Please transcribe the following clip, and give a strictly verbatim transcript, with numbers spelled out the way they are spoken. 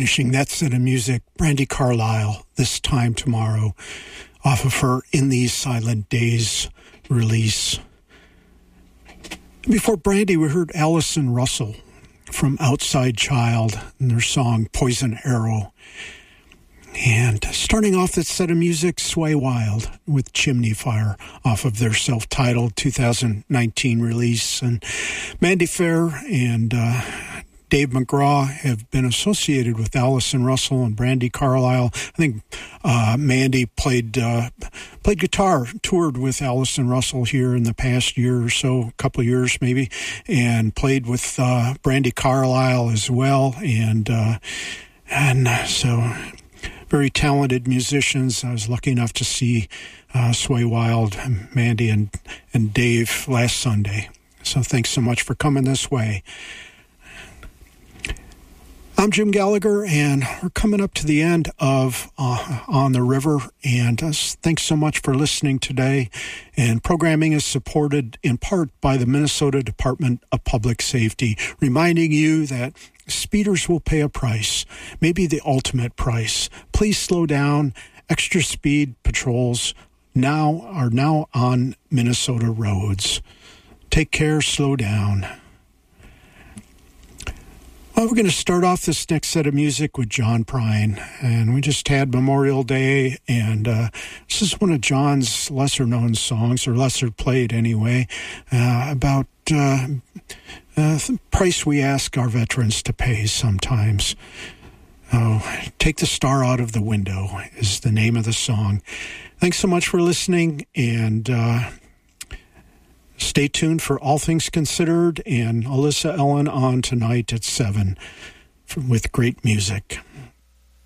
finishing that set of music, Brandi Carlile, This Time Tomorrow, off of her In These Silent Days release. Before Brandi, we heard Allison Russell from Outside Child and their song Poison Arrow. And starting off that set of music, Sway Wild with Chimney Fire off of their self-titled two thousand nineteen release. And Mandy Fair and uh, Dave McGraw have been associated with Allison Russell and Brandi Carlile. I think uh, Mandy played uh, played guitar, toured with Allison Russell here in the past year or so, a couple of years maybe, and played with uh, Brandi Carlile as well. And uh, and so very talented musicians. I was lucky enough to see uh, Sway Wild, Mandy, and and Dave last Sunday. So thanks so much for coming this way. I'm Jim Gallagher, and we're coming up to the end of uh, On the River, and uh, thanks so much for listening today. And programming is supported in part by the Minnesota Department of Public Safety, reminding you that speeders will pay a price, maybe the ultimate price. Please slow down. Extra speed patrols now are now on Minnesota roads. Take care, slow down. Well, we're going to start off this next set of music with John Prine, and we just had Memorial Day, and uh, this is one of John's lesser-known songs, or lesser played anyway, uh, about uh, uh, the price we ask our veterans to pay sometimes. Oh, Take the Star Out of the Window is the name of the song. Thanks so much for listening, and uh, stay tuned for All Things Considered and Alyssa Ellen on tonight at seven with great music.